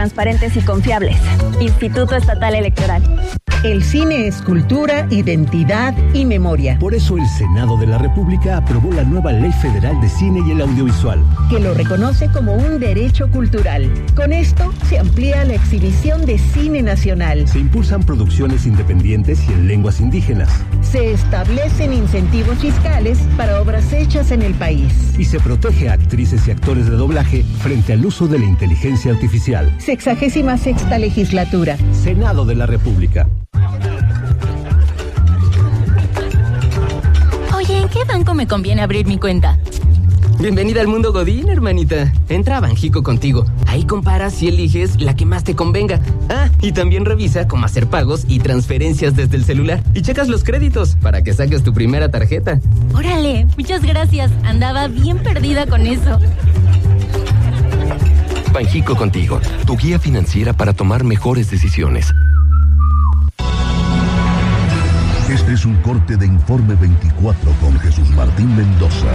transparentes y confiables. Instituto Estatal Electoral. El cine es cultura, identidad y memoria. Por eso el Senado de la República aprobó la nueva Ley Federal de Cine y el Audiovisual, que lo reconoce como un derecho cultural. Con esto se amplía la exhibición de cine nacional. Se impulsan producciones independientes y en lenguas indígenas. Se establecen incentivos fiscales para obras hechas en el país. Y se protege a actrices y actores de doblaje frente al uso de la inteligencia artificial. 66ª legislatura. Senado de la República. Oye, ¿en qué banco me conviene abrir mi cuenta? Bienvenida al mundo Godín, hermanita. Entra a Banjico Contigo. Ahí comparas y eliges la que más te convenga. Ah, y también revisa cómo hacer pagos y transferencias desde el celular. Y checas los créditos para que saques tu primera tarjeta. Órale, muchas gracias. Andaba bien perdida con eso. Banjico Contigo, tu guía financiera para tomar mejores decisiones. Este es un corte de Informe 24 con Jesús Martín Mendoza.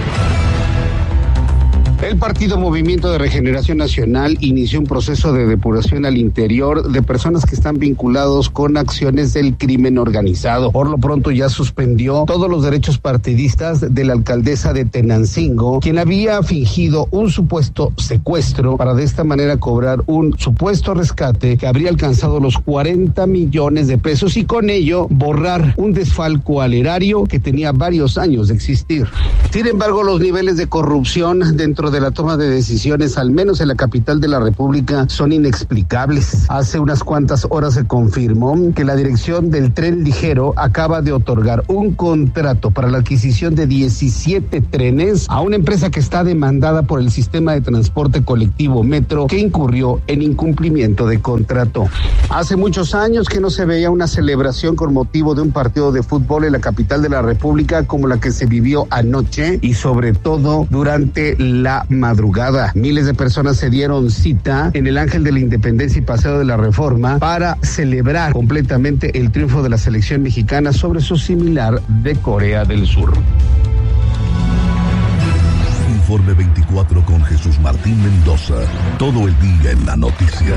El Partido Movimiento de Regeneración Nacional inició un proceso de depuración al interior de personas que están vinculados con acciones del crimen organizado. Por lo pronto ya suspendió todos los derechos partidistas de la alcaldesa de Tenancingo, quien había fingido un supuesto secuestro para de esta manera cobrar un supuesto rescate que habría alcanzado los 40 millones de pesos y con ello borrar un desfalco al erario que tenía varios años de existir. Sin embargo, los niveles de corrupción dentro de la toma de decisiones, al menos en la capital de la República, son inexplicables. Hace unas cuantas horas se confirmó que la dirección del Tren Ligero acaba de otorgar un contrato para la adquisición de 17 trenes a una empresa que está demandada por el sistema de transporte colectivo Metro, que incurrió en incumplimiento de contrato. Hace muchos años que no se veía una celebración con motivo de un partido de fútbol en la capital de la República como la que se vivió anoche y sobre todo durante la madrugada. Miles de personas se dieron cita en el Ángel de la Independencia y Paseo de la Reforma para celebrar completamente el triunfo de la selección mexicana sobre su similar de Corea del Sur. Informe 24 con Jesús Martín Mendoza. Todo el día en la noticia.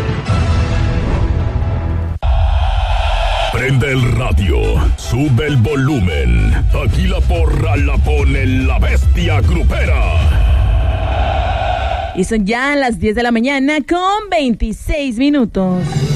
Prende el radio, sube el volumen. Aquí la porra la pone la bestia grupera. Y son ya las 10 de la mañana con 26 minutos.